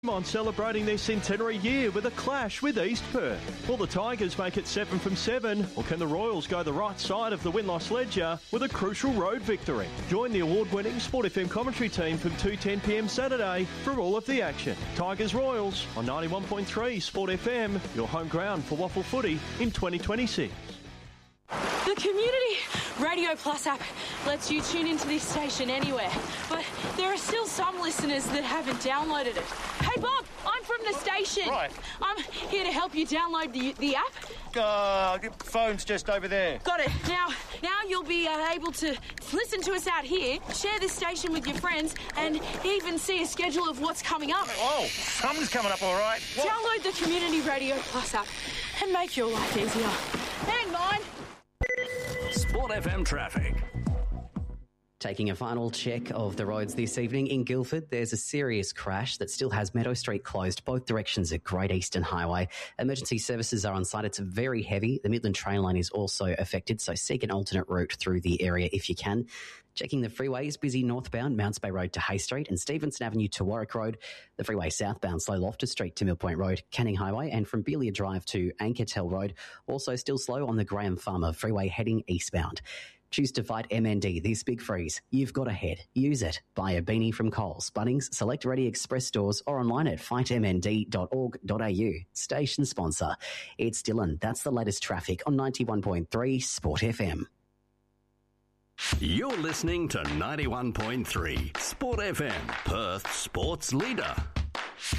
On celebrating their centenary year with a clash with East Perth. Will the Tigers make it 7 from 7, or can the Royals go the right side of the win-loss ledger with a crucial road victory? Join the award-winning Sport FM commentary team from 2:10pm Saturday for all of the action. Tigers Royals on 91.3 Sport FM, your home ground for waffle footy in 2026. The Community Radio Plus app lets you tune into this station anywhere, but there are still some listeners that haven't downloaded it. Hey Bob, I'm from the station. Right. I'm here to help you download the app. Your phone's just over there. Got it. Now you'll be able to listen to us out here, share this station with your friends, and even see a schedule of what's coming up. Oh, something's coming up all right. What? Download the Community Radio Plus app and make your life easier. And mine. Sport FM traffic. Taking a final check of the roads this evening in Guildford, there's a serious crash that still has Meadow Street closed both directions at Great Eastern Highway. Emergency services are on site. It's very heavy. The Midland train line is also affected, so seek an alternate route through the area if you can. Checking the freeways, busy northbound Mounts Bay Road to Hay Street and Stevenson Avenue to Warwick Road. The freeway southbound slow Loftus Street to Mill Point Road, Canning Highway, and from Belia Drive to Ankertel Road. Also still slow on the Graham Farmer freeway heading eastbound. Choose to fight MND this big freeze. You've got ahead. Use it. Buy a beanie from Coles, Bunnings, Select Ready Express stores or online at fightmnd.org.au. Station sponsor. It's Dylan. That's the latest traffic on 91.3 Sport FM. You're listening to 91.3 Sport FM, Perth's sports leader.